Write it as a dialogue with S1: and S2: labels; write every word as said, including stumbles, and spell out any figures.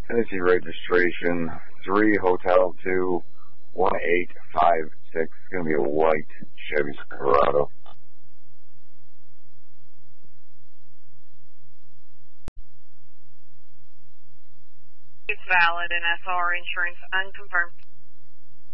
S1: Tennessee registration, three Hotel two, one eight five six. It's going to be a white Chevy Silverado.
S2: It's valid and S R insurance unconfirmed.